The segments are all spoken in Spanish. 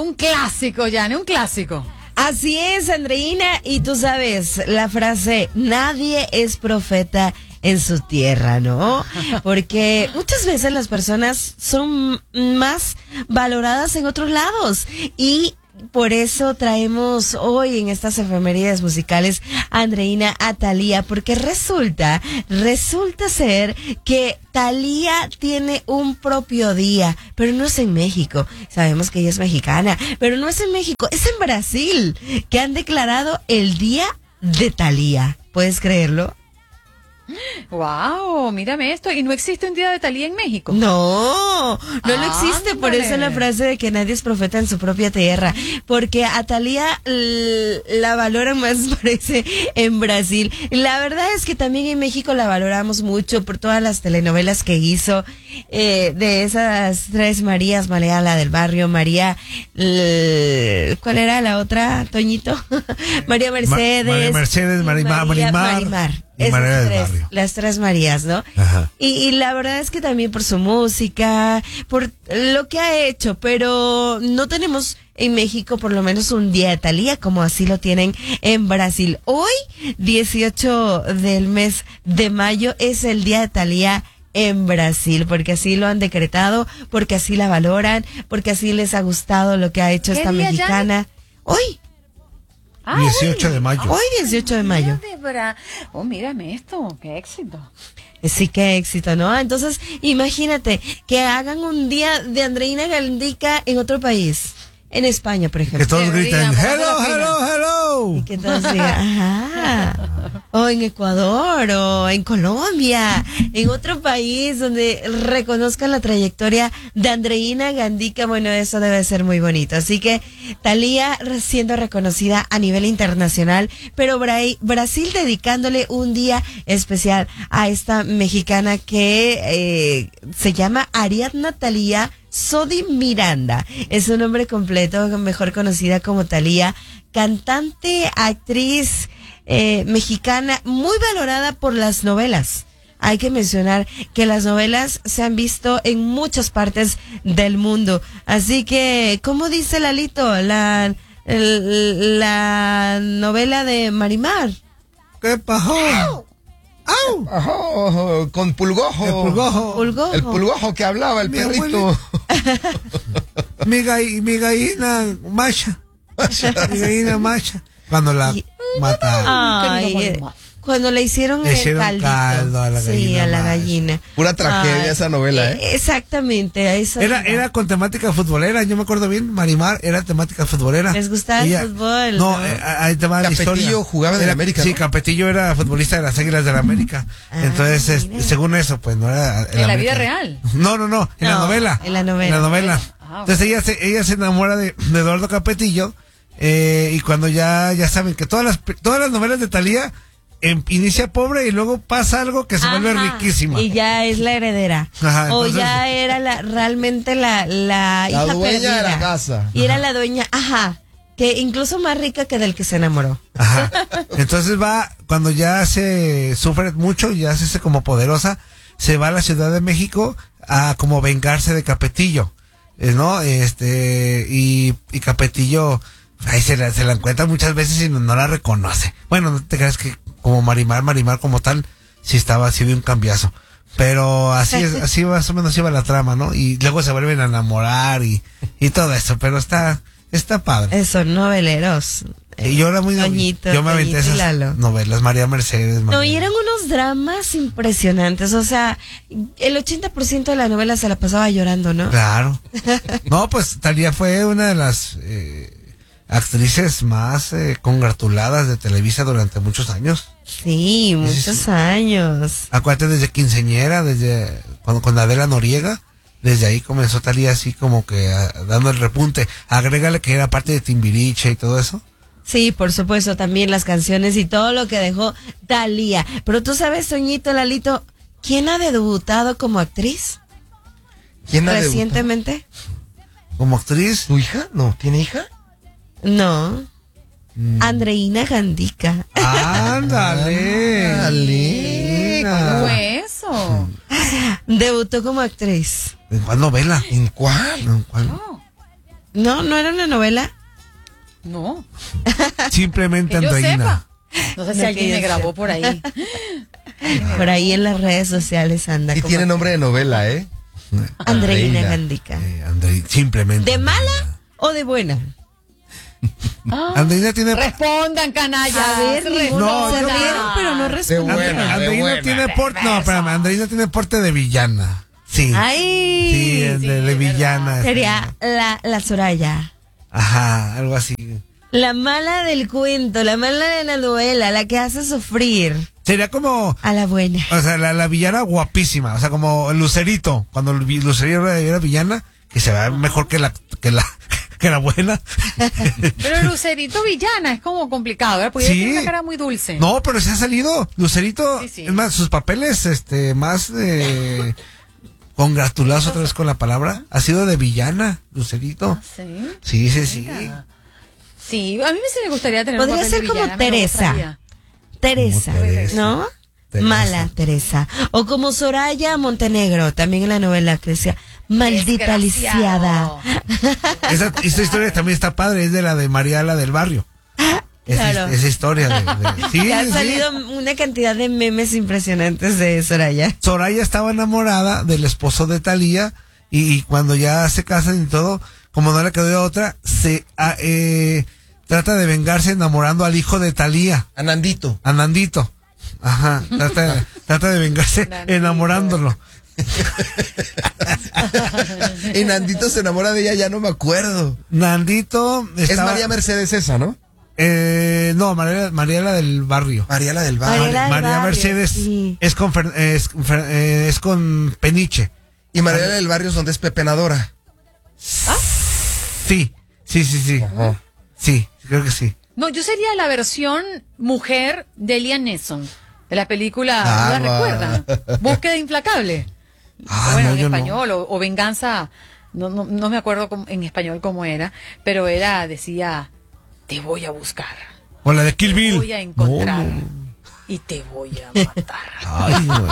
un clásico, Yane, un clásico. Así es, Andreina, y tú sabes la frase, nadie es profeta en su tierra, ¿no? Porque muchas veces las personas son más valoradas en otros lados y por eso traemos hoy en estas efemérides musicales a Andreina a Thalía, porque resulta ser que Thalía tiene un propio día, pero no es en México. Sabemos que ella es mexicana, pero no es en México, es en Brasil, que han declarado el Día de Thalía. ¿Puedes creerlo? Wow, mírame esto. ¿Y no existe un día de Thalía en México? No existe. Por eso la frase de que nadie es profeta en su propia tierra, porque a Thalía la valoran más, parece, en Brasil. La verdad es que también en México la valoramos mucho por todas las telenovelas que hizo, de esas tres Marías, María la del barrio, María, ¿cuál era la otra, Toñito? María Mercedes. María Mercedes, Marimar. Las tres Marías, ¿no? Ajá. Y la verdad es que también por su música, por lo que ha hecho, pero no tenemos en México por lo menos un día de Thalía como así lo tienen en Brasil. Hoy, 18 del mes de mayo, es el día de Thalía en Brasil, porque así lo han decretado, porque así la valoran, porque así les ha gustado lo que ha hecho esta mexicana. Hoy. 18 de mayo. Hoy 18 de mayo. Oh, mírame esto, qué éxito. Sí, qué éxito, ¿no? Entonces, imagínate que hagan un día de Andreina Gandica en otro país. En España, por ejemplo. Que todos gritan, hello. Y que todos digan, ajá. O en Ecuador, o en Colombia, en otro país donde reconozcan la trayectoria de Andreina Gandica. Bueno, eso debe ser muy bonito. Así que Thalía siendo reconocida a nivel internacional, pero Brasil dedicándole un día especial a esta mexicana que se llama Ariadna Thalía Sodi Miranda. Es su nombre completo, mejor conocida como Thalía, cantante, actriz mexicana, muy valorada por las novelas. Hay que mencionar que las novelas se han visto en muchas partes del mundo. Así que, ¿cómo dice Lalito? La novela de Marimar. ¿Qué pasó? ¡Au! Ojo, con Pulgojo. El El Pulgojo que hablaba, el perrito. Mi gallina macha. Mi gallina macha. Cuando la mataron. Ay, cuando le hicieron el caldito. Caldo a la gallina. Sí, a la gallina. Pura tragedia esa novela, ¿eh? Exactamente. Eso Era con temática futbolera, yo me acuerdo bien. Marimar era temática futbolera. ¿Les gustaba el fútbol? No, ahí te va la historia. Capetillo jugaba en el América, Sí, ¿no? Capetillo era futbolista de las Águilas de la América. Entonces, según eso, pues no era... ¿En la vida real? No, en la novela. En la novela. En la novela. Entonces ella se enamora de Eduardo Capetillo, y cuando ya saben que todas las novelas de Thalía inicia pobre y luego pasa algo que se vuelve riquísima. Y ya es la heredera. Ajá, entonces, o ya era realmente la hija dueña perdida. de la casa. Y era la dueña, que incluso más rica que del que se enamoró. Ajá. Entonces cuando ya se sufre mucho, ya se hace como poderosa, se va a la Ciudad de México a como vengarse de Capetillo, ¿no? Y Capetillo, ahí se la encuentra muchas veces y no la reconoce. Bueno, no te creas que como Marimar como tal, sí ha sido un cambiazo. Pero así más o menos iba la trama, ¿no? Y luego se vuelven a enamorar y todo eso, pero está padre. Son noveleros. Y yo era muy Toñito, yo me aventé Toñito y esas Lalo. novelas, María Mercedes. No, y eran unos dramas impresionantes, o sea, el 80% de la novela se la pasaba llorando, ¿no? Claro. No, pues Thalía fue una de las actrices más congratuladas de Televisa durante muchos años. Sí, muchos años. Acuérdate, desde quinceñera, desde con Adela Noriega, desde ahí comenzó Thalía así como que dando el repunte. Agrégale que era parte de Timbiriche y todo eso. Sí, por supuesto, también las canciones y todo lo que dejó Thalía. Pero tú sabes, Toñito, Lalito, ¿quién ha debutado como actriz? ¿Quién ha recientemente? Como actriz. ¿Tu hija? ¿No? ¿Tiene hija? No. Andreina Gandica. ¡Ándale! ¿Cómo es eso? Debutó como actriz. ¿En cuál novela? ¿En cuál? ¿En cuál? No. No, no era una novela. No, Simplemente que yo Andreina. sepa. No sé si No, alguien que yo me grabó sepa. por ahí. Por ahí en las redes sociales anda. Y como tiene nombre de novela, ¿eh? Andreina Andreina. Gandica. Simplemente. ¿De Andreina. mala o de buena? Andreina tiene. Respondan, canalla. A ver, No, se yo- rieron, pero no De respondieron. buena, de Andreina buena. tiene porte. No, espérame, Andreina tiene porte de villana. Sí. Ay, Sí, de es villana. sería la Soraya. Ajá, algo así. La mala del cuento, la mala de la novela, la que hace sufrir Sería como. a la buena. O sea, la villana guapísima. O sea, como Lucerito. Cuando Lucerito era villana, que se ve mejor que la buena. Pero Lucerito villana es como complicado, ¿verdad? Porque ella Sí. tiene una cara muy dulce. No, pero se ha salido. Lucerito, Sí, sí. es más, sus papeles, más congratulados otra vez con la palabra, ha sido de villana, Lucerito. Sí. Sí. Mira. Sí, a mí sí me gustaría tener Podría un papel de ser como villana, me Teresa. gustaría. Teresa, Como Teresa. ¿no? Teresa. Mala Teresa. O como Soraya Montenegro, también en la novela que decía, maldita lisiada. Desgraciado. Esa historia también está padre, es de la de Mariala del Barrio. Claro. Esa historia sí, Que han sí. salido una cantidad de memes impresionantes de Soraya. Soraya estaba enamorada del esposo de Thalía y cuando ya se casan y todo, como no le quedó de otra, trata de vengarse enamorando al hijo de Thalía, Anandito. a Nandito. Ajá, trata de vengarse Nandito. enamorándolo. Y Nandito se enamora de ella, ya no me acuerdo. Nandito Es estaba, María Mercedes esa, ¿no? no, Mariela del Barrio. Mariela del Barrio. Mariela del María Barrio, Mercedes sí. es con Peniche. Y Mariela del Barrio es donde es pepenadora. Sí. Ajá. Sí, creo que sí. No, yo sería la versión mujer de Liam Neeson, de la película, Ah, ¿no la va. recuerdan? Búsqueda implacable. Ah, Bueno, no, en yo no. español, o Venganza, no me acuerdo en español cómo era, pero decía, te voy a buscar, O la de Kill te Bill. voy a encontrar No, no. y te voy a matar. Ay, güey.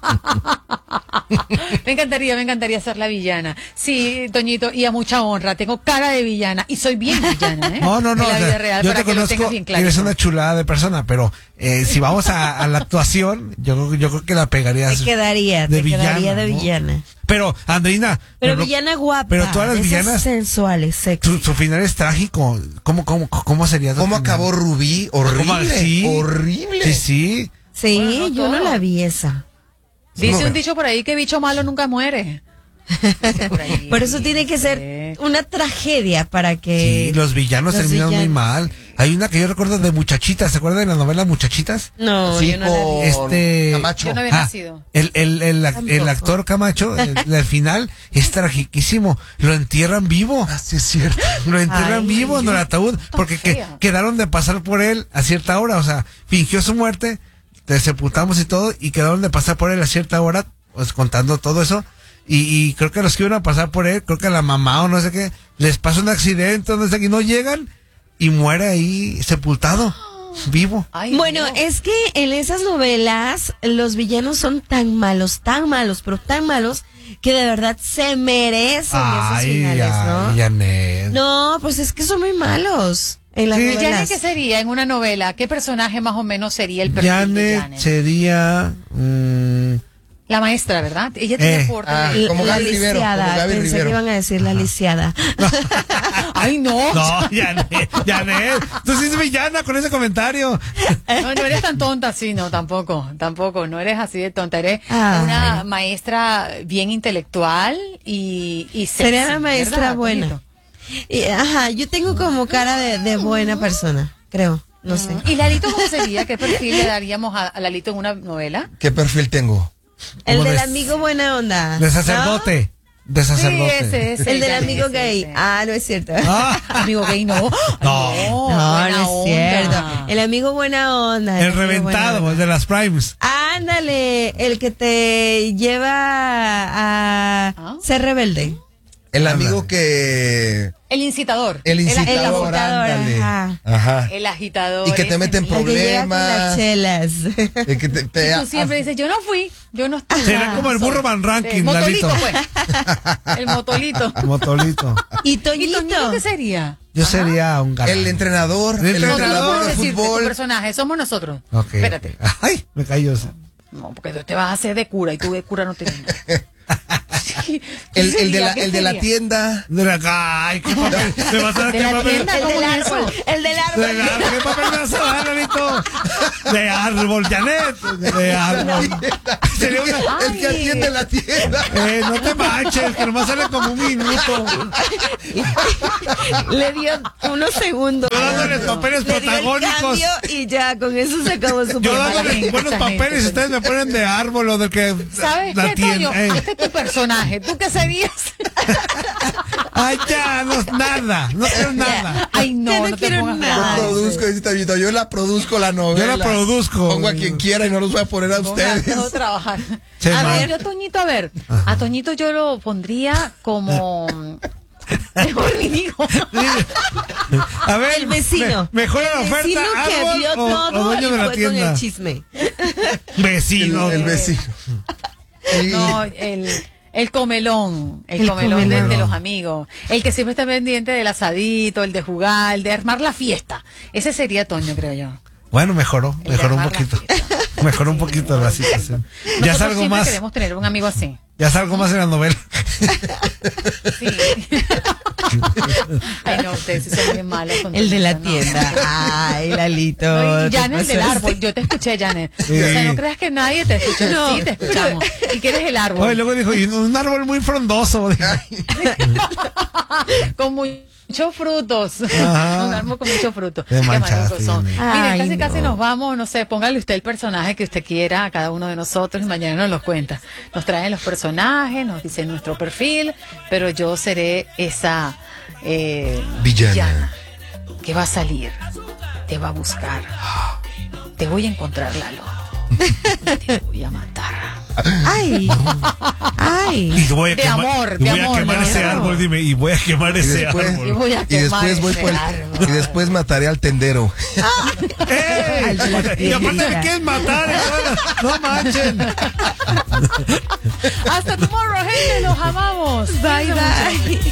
Me encantaría ser la villana. Sí, Toñito, y a mucha honra. Tengo cara de villana y soy bien villana, ¿eh? No. En la o sea, vida real, yo para te que lo conozco tengas bien y claro. eres una chulada de persona, pero si vamos a la actuación, yo creo que la pegarías. Te quedaría de de ¿no? villana. Pero, Andreina. Pero villana guapa. Pero todas las de esas villanas, sensuales, sexy. su final es trágico. ¿Cómo sería? tu ¿Cómo final? acabó Rubí? Horrible. Sí. Horrible. Sí. Sí, Bueno, no yo no todo. la vi esa. Dice No, un dicho por ahí que bicho malo nunca muere. Por ahí, Por eso tiene que ser una tragedia para que... Sí, los villanos los terminan muy villanos. mal. Hay una que yo recuerdo de Muchachitas, ¿se acuerdan de la novela Muchachitas? No, Sí, yo no la vi. Camacho. Yo no había nacido. El Tampoco. actor Camacho, el final es tragiquísimo. Lo entierran vivo. Ah, sí, es cierto. Lo entierran Ay, vivo en el ataúd porque fea. quedaron de pasar por él a cierta hora. O sea, fingió su muerte, te sepultamos y todo, y quedaron de pasar por él a cierta hora, pues contando todo eso. Y creo que los que iban a pasar por él, creo que a la mamá o no sé qué, les pasa un accidente, no sé qué, y no llegan y muere ahí sepultado, vivo. Ay, Bueno, Dios. es que en esas novelas los villanos son tan malos, pero tan malos, que de verdad se merecen esos finales, ¿no? ay, Janet. No, pues es que son muy malos en las Sí. Janet, novelas. ¿qué sería en una novela? ¿Qué personaje más o menos sería el perfil de Janet Janet? sería... La maestra, ¿verdad? Ella tiene Eh. porte Ah, de... como La Gaby Rivero, lisiada, como Gaby pensé Rivero. que iban a decir la lisiada. Ay, no. No, Janet, tú sí eres villana con ese comentario. No eres tan tonta así, no, tampoco, no eres así de tonta, eres Ah. una maestra bien intelectual y sexy, Sería la maestra ¿verdad, buena. Toñito? Ajá, yo tengo como cara de buena persona, creo, no sé. ¿Y Lalito cómo sería? ¿Qué perfil le daríamos a Lalito en una novela? ¿Qué perfil tengo? El como del de- amigo buena onda. De ¿no? sacerdote. De sacerdote. ese. El del Janet, amigo ese, gay. ese. Ah, no es cierto. Ah, Amigo gay, no. No. No, buena no es cierto. onda. El amigo buena onda. el amigo buena reventado, onda. el de las primes. Ándale, el que te lleva a ¿Ah? ser rebelde. El amigo que... El incitador. El incitador, agitador. ándale. Ajá. Ajá. El agitador. Y que te mete en El que llega con las problemas. chelas. El que Y tú siempre dices, yo no fui, yo no estuve. Será como el burro Van Ranking, Motolito, Lalito. pues. El motolito. Motolito. ¿Y ¿Y Toñito Toñito? qué sería? Yo sería un galán. El entrenador. El El entrenador No, entrenador no de puedo decirte tu fútbol. personaje, somos nosotros. Ok. Espérate. Ay, me cayó. No, porque tú te vas a hacer de cura y tú de cura no tienes nada. Sí. El ¿Qué de la sería? tienda. De la ay, qué papel. Me vas a dar De qué la papel. tienda. El ¿Cómo del es eso? árbol. El del De árbol. la, ¿qué papel me vas a dar, Lalito? De árbol, Janet. De árbol. Sería una, El que atiende la tienda. no te manches, que nomás sale como un minuto. Le dio unos segundos. Yo dándoles papeles Le dio el protagónicos. cambio y ya, con eso se acabó su Yo programa. dándoles buenos Mucha gente, papeles y ustedes me ponen de árbol o del que ¿Sabes la qué, Toño? tienda. Este es tu personaje. ¿Tú qué serías? Ay, ya, no, nada, no quiero nada. Ay, no, Ya no no te quiero pongas nada. bravo. Produzco, dice Tabito, yo la produzco la novela. Yo la produzco. Pongo a quien quiera y no los voy a poner a ustedes. Ponga a trabajar. Sí, A ma. ver, yo Toñito, a ver, a Toñito yo lo pondría como mejor ni digo. A ver, El vecino. Mejora la El oferta, vecino que árbol vio o todo dueño y de la fue con tienda. el chisme. Vecino. El vecino. No, el comelón, el El comelón de comelón. los amigos, el que siempre está pendiente del asadito, el de jugar, el de armar la fiesta. Ese sería Toño, creo yo. Bueno, mejoró El de un armar la poquito. fiesta. Mejoró un poquito la situación. Ya Nosotros salgo siempre más, queremos tener un amigo así. ya salgo más en la novela. Sí. Ay, no, ustedes sí son bien malos. con El de la Toñito, no. tienda. Ay, Lalito. No, y te Janet del pasaste. árbol, yo te escuché, Janet. Sí. O sea, no creas que nadie te escuchó. No. Sí, te escuchamos. ¿Y qué eres el árbol? Oye, luego dijo, y un árbol muy frondoso. Dijo. Con muchos frutos. Ajá. Un árbol con muchos frutos. Te Qué manchaste, malucos son. Janet. Ay, Miren, casi no. nos vamos, no sé, póngale usted el personaje que usted quiera a cada uno de nosotros y mañana nos los cuenta. Nos traen los personajes, nos dicen nuestro perfil, pero yo seré esa Villana. que va a salir, te va a buscar, te voy a encontrar, Lalo, y te voy a matar. Ay. Ay. Y voy a De quemar, amor, y de voy a amor, quemar de ese amor. árbol, dime, y voy a quemar ese después- árbol. Y voy a Y quemar después voy ese por el- árbol. y después mataré al tendero. ¡Ey! Y aparte me quieren matar, no manchen. Hasta tomorrow, gente, los amamos. Bye, Cuídense mucho. bye.